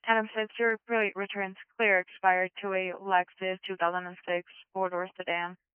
Adam says your plate returns clear expired to a Lexus 2006 four-door sedan.